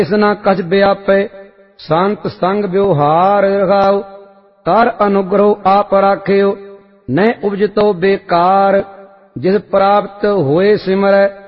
ਇਸ ਨਾ ਕਛ ਵਿਆਪੈ ਸੰਤ ਸੰਗ ਵਿਵਹਾਰ ਰਖਾਉ। ਕਰ ਅਨੁਗ੍ਰਹ ਆਪ ਰਾਖਿਓ ਨਹਿ ਉਪਜਤੋ ਬੇਕਾਰ। ਜਿਸ ਪ੍ਰਾਪਤ ਹੋਏ ਸਿਮਰੈ